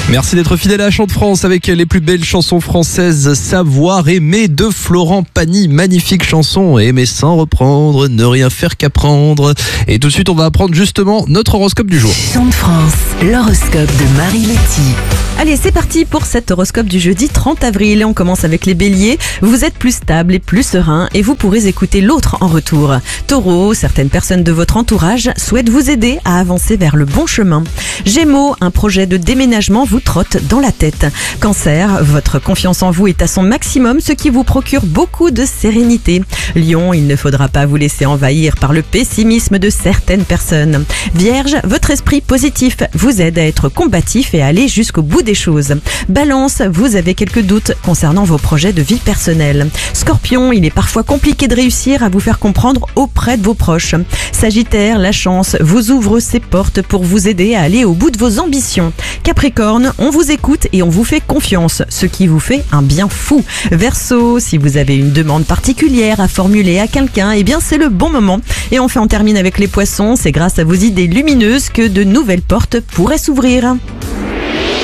Merci d'être fidèle à Chant de France avec les plus belles chansons françaises. Savoir aimer de Florent Pagny. Magnifique chanson. Aimer sans reprendre, ne rien faire qu'apprendre. Et tout de suite, on va apprendre justement notre horoscope du jour. Chant de France, l'horoscope de Marie Letty. Allez, c'est parti pour cet horoscope du jeudi 30 avril. Et on commence avec les béliers. Vous êtes plus stable et plus serein et vous pourrez écouter l'autre en retour. Taureau, certaines personnes de votre entourage souhaitent vous aider à avancer vers le bon chemin. Gémeaux, un projet de déménagement vous trotte dans la tête. Cancer, votre confiance en vous est à son maximum, ce qui vous procure beaucoup de sérénité. Lion, il ne faudra pas vous laisser envahir par le pessimisme de certaines personnes. Vierge, votre esprit positif vous aide à être combatif et à aller jusqu'au bout des choses. Balance, vous avez quelques doutes concernant vos projets de vie personnelle. Scorpion, il est parfois compliqué de réussir à vous faire comprendre auprès de vos proches. Sagittaire, la chance vous ouvre ses portes pour vous aider à aller au bout de vos ambitions. Capricorne, on vous écoute et on vous fait confiance, ce qui vous fait un bien fou. Verseau, si vous avez une demande particulière à formuler à quelqu'un, eh bien c'est le bon moment. Et enfin on termine avec les poissons, c'est grâce à vos idées lumineuses que de nouvelles portes pourraient s'ouvrir.